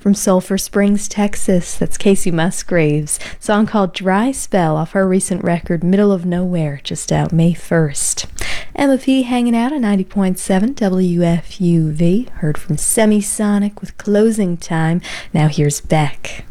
From Sulphur Springs, Texas, that's Casey Musgraves. Song called Dry Spell off her recent record Middle of Nowhere, just out May 1st. Emma P hanging out at 90.7 WFUV. Heard from Semisonic with Closing Time. Now here's Beck.